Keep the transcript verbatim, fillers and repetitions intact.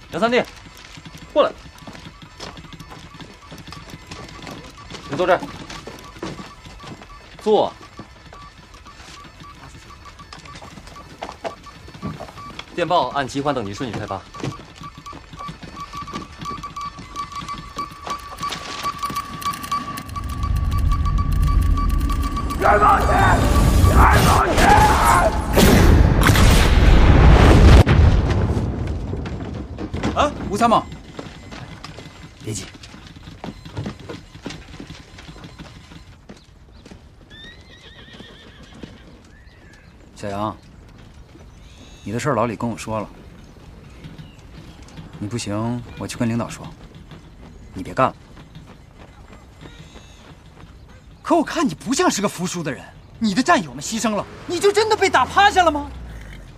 杨三弟，过来，你坐这儿，坐。电报按急缓等级顺序开发。 别冒险！别冒险！ 啊，吴参谋，别急。小杨，你的事儿老李跟我说了，你不行，我去跟领导说，你别干了。可我看你不像是个服输的人，你的战友们牺牲了，你就真的被打趴下了吗？